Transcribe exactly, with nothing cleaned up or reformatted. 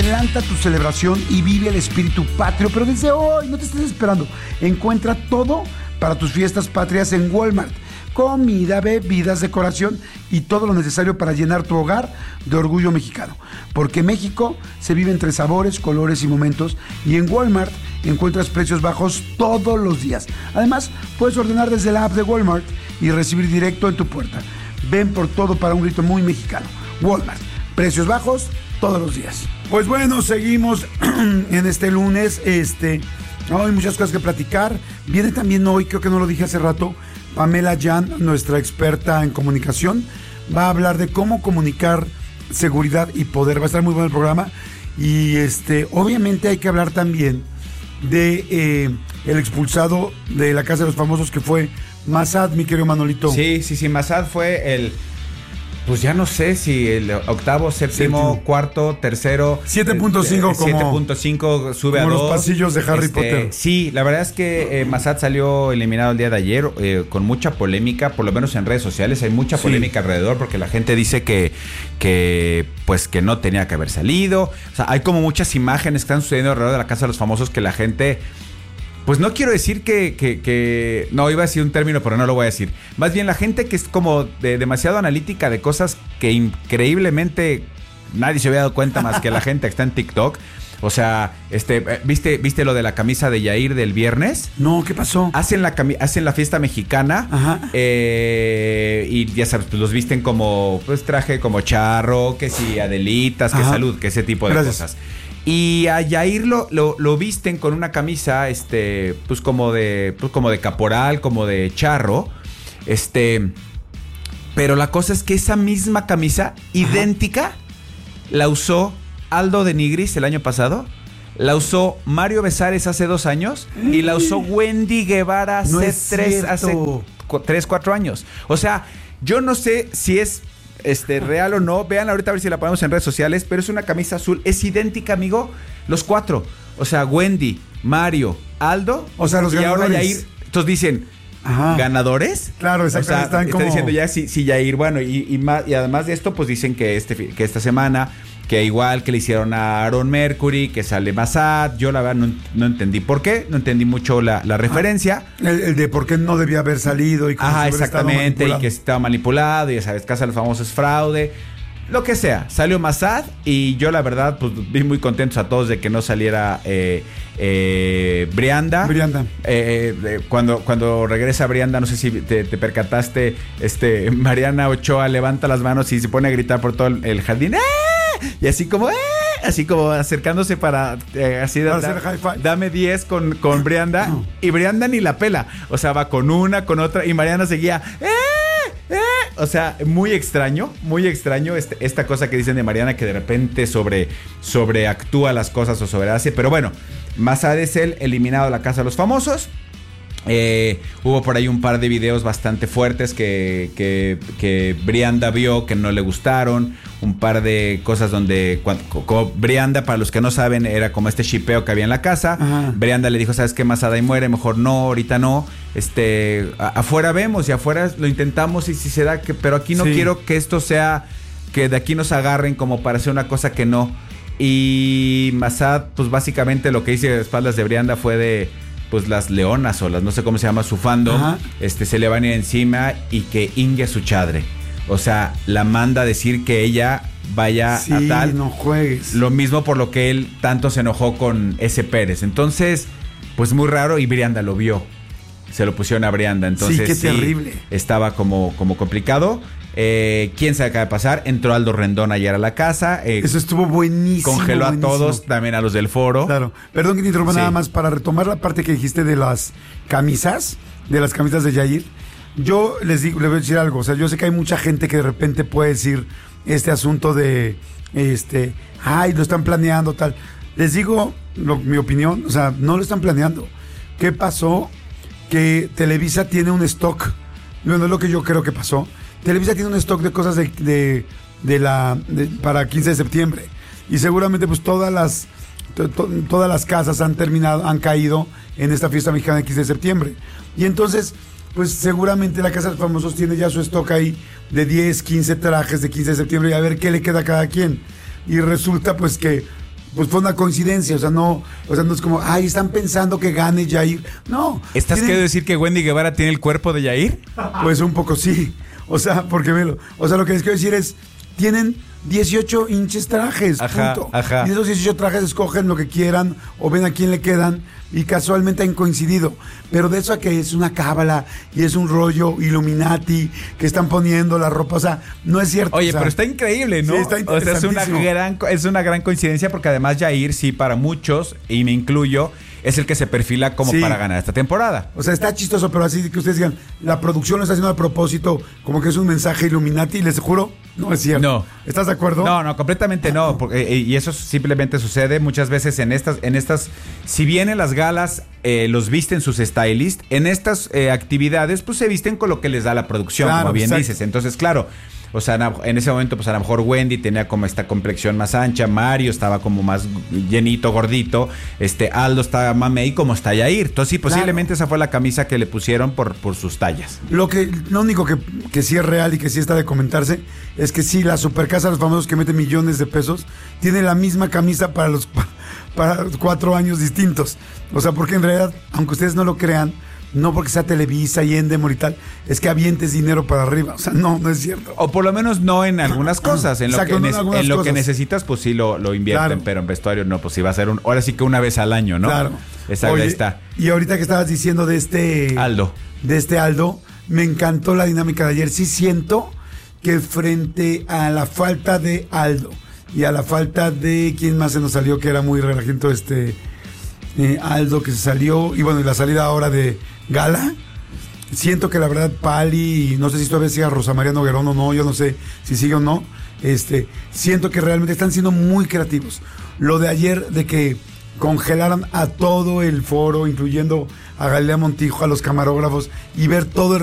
Adelanta tu celebración y vive el espíritu patrio, pero desde hoy, no te estés esperando. Encuentra todo para tus fiestas patrias en Walmart. Comida, bebidas, decoración y todo lo necesario para llenar tu hogar de orgullo mexicano. Porque México se vive entre sabores, colores y momentos, y en Walmart encuentras precios bajos todos los días. Además, puedes ordenar desde la app de Walmart y recibir directo en tu puerta. Ven por todo para un grito muy mexicano. Walmart, precios bajos todos los días. Pues bueno, seguimos en este lunes. Este, hay muchas cosas que platicar. Viene también hoy, creo que no lo dije hace rato, Pamela Yan, nuestra experta en comunicación, va a hablar de cómo comunicar seguridad y poder. Va a estar muy bueno el programa. Y este, obviamente hay que hablar también de eh, el expulsado de la Casa de los Famosos, que fue Massad, mi querido Manolito. Sí, sí, sí, Massad fue el... Pues ya no sé si el octavo, séptimo, sí, cuarto, tercero. siete punto cinco como... siete punto cinco sube como a dos. Como los pasillos de Harry este, Potter. Sí, la verdad es que eh, Massad salió eliminado el día de ayer eh, con mucha polémica, por lo menos en redes sociales. Hay mucha polémica sí. alrededor porque la gente dice que, que, pues, que no tenía que haber salido. O sea, hay como muchas imágenes que están sucediendo alrededor de la Casa de los Famosos que la gente... Pues no quiero decir que, que, que... No, iba a decir un término, pero no lo voy a decir. Más bien la gente que es como de, demasiado analítica de cosas que increíblemente nadie se había dado cuenta más que la gente que está en TikTok. O sea, este, ¿viste, ¿viste lo de la camisa de Yair del viernes? No, ¿qué pasó? Hacen la, cami- hacen la fiesta mexicana. Ajá. Eh, y ya sabes, pues los visten como... Pues traje como charro, que si Adelitas, que Ajá. salud, que ese tipo de Gracias. cosas. Y a Yair lo, lo, lo visten con una camisa, este, pues como de, pues como de caporal, como de charro, este, pero la cosa es que esa misma camisa, ajá, idéntica, la usó Aldo de Nigris el año pasado, la usó Mario Besares hace dos años y la usó Wendy Guevara hace, no es tres, hace cu- tres, cuatro años. O sea, yo no sé si es... Este, real o no, vean ahorita a ver si la ponemos en redes sociales, pero es una camisa azul, es idéntica, amigo, los cuatro, o sea, Wendy, Mario, Aldo, o sea, los y ganadores. ahora Yair, entonces dicen, ajá, ¿ganadores? Claro, exacto, o sea, están está como... diciendo ya si, si Yair, bueno, y, y, más, y además de esto, pues dicen que, este, que esta semana, que igual que le hicieron a Aaron Mercury, que sale Massad, yo la verdad no, no entendí por qué, no entendí mucho la, la referencia. El, el de por qué no debía haber salido y cómo ajá, exactamente, y que estaba manipulado, y ya sabes, Casa de los Famosos fraude, lo que sea. Salió Massad y yo la verdad, pues vi muy contentos a todos de que no saliera eh, eh, Brianda. Brianda. Eh, eh, cuando, cuando regresa Brianda, no sé si te, te percataste, este, Mariana Ochoa levanta las manos y se pone a gritar por todo el, el jardín. ¡Eh! Y así como, ¡eh! Así como acercándose para, eh, así para da, hacer high five. Dame diez con, con Brianda. Y Brianda ni la pela. O sea, va con una, con otra. Y Mariana seguía, ¡eh! ¡eh! O sea, muy extraño, muy extraño este, esta cosa que dicen de Mariana, que de repente sobre, sobreactúa las cosas o sobrehace. Pero bueno, Massad es el eliminado de la Casa de los Famosos. Eh, hubo por ahí un par de videos bastante fuertes que, que, que Brianda vio que no le gustaron. Un par de cosas donde cuando, como Brianda, para los que no saben, era como este shipeo que había en la casa. Ajá. Brianda le dijo, ¿sabes qué? Massad ahí muere, mejor no, ahorita no. Este, a, afuera vemos y afuera lo intentamos y si se da, que, pero aquí no sí. quiero que esto sea, que de aquí nos agarren como para hacer una cosa que no. Y Massad, pues básicamente lo que hice de espaldas de Brianda fue de... pues las leonas o las, no sé cómo se llama su fandom, este, se le van a ir encima y que ingue a su chadre. O sea, la manda a decir que ella vaya sí, a tal. no juegues. Lo mismo por lo que él tanto se enojó con ese Pérez. Entonces, pues muy raro y Brianda lo vio. Se lo pusieron a Brianda. Entonces, sí, qué sí, terrible. Estaba como, como complicado. Eh, ¿Quién se acaba de pasar? Entró Aldo Rendón ayer a la casa. Eh, Eso estuvo buenísimo. Congeló buenísimo. a todos, también a los del foro. Claro. Perdón que te interrumpa, sí. Nada más para retomar la parte que dijiste de las camisas, de las camisas de Yair. Yo les digo, les voy a decir algo. O sea, yo sé que hay mucha gente que de repente puede decir este asunto de, este, ay, lo están planeando, tal. Les digo lo, mi opinión, o sea, no lo están planeando. ¿Qué pasó? Que Televisa tiene un stock. Bueno, es lo que yo creo que pasó. Televisa tiene un stock de cosas de, de, de la de, para quince de septiembre y seguramente pues todas las to, to, todas las casas han terminado, han caído en esta fiesta mexicana de quince de septiembre y entonces pues seguramente la Casa de los Famosos tiene ya su stock ahí de diez, quince trajes de quince de septiembre y a ver qué le queda a cada quien y resulta pues que pues fue una coincidencia, o sea, no, o sea, no es como, ay, están pensando que gane Jair. No. ¿Estás tienen, queriendo decir que Wendy Guevara tiene el cuerpo de Jair? Pues un poco sí. O sea, porque velo. O sea, lo que les quiero decir es, tienen dieciocho hinches trajes, ajá, punto. Ajá. Y de esos dieciocho trajes escogen lo que quieran o ven a quién le quedan y casualmente han coincidido. Pero de eso a que es una cábala y es un rollo Illuminati que están poniendo la ropa, o sea, no es cierto. Oye, o sea, pero está increíble, ¿no? Sí, está o sea, es una interesantísimo. gran, es una gran coincidencia porque además Jair, sí, para muchos, y me incluyo, es el que se perfila como Sí. para ganar esta temporada. O sea, está chistoso, pero así que ustedes digan, la producción lo está haciendo a propósito, como que es un mensaje Illuminati, les juro, no es cierto. No. ¿Estás de acuerdo? No, no, completamente no. Porque, y eso simplemente sucede muchas veces en estas, en estas, si bien en las galas eh, los visten sus stylists, en estas eh, actividades, pues se visten con lo que les da la producción, Claro, como bien exacto. dices. Entonces, claro. O sea, en ese momento, pues a lo mejor Wendy tenía como esta complexión más ancha, Mario estaba como más llenito, gordito, este Aldo estaba mamey como está Jair. Entonces, sí, posiblemente claro. Esa fue la camisa que le pusieron por, por sus tallas. Lo que, lo único que, que sí es real y que sí está de comentarse es que sí, la supercasa, los famosos que meten millones de pesos, tiene la misma camisa para los, para cuatro años distintos. O sea, porque en realidad, aunque ustedes no lo crean, no porque sea Televisa y Endemol y tal, es que avientes dinero para arriba. O sea, no, no es cierto. O por lo menos no en algunas cosas. En Exacto, lo que, no en ne- algunas en lo cosas. que necesitas, pues sí lo, lo invierten, Claro. pero en vestuario no, pues sí va a ser un. Ahora sí que una vez al año, ¿no? Claro. Esa, Oye, ahí está. Y ahorita que estabas diciendo de este. Aldo. De este Aldo, me encantó la dinámica de ayer. Sí siento que frente a la falta de Aldo y a la falta de. ¿Quién más se nos salió que era muy relajento? Este. Eh, Aldo que se salió. Y bueno, y la salida ahora de Gala. Siento que la verdad Pali, no sé si todavía sigue a Rosa María Noguerón o no, yo no sé si sigue o no. Este, siento que realmente están siendo muy creativos. Lo de ayer de que congelaran a todo el foro, incluyendo a Galilea Montijo, a los camarógrafos, y ver todo el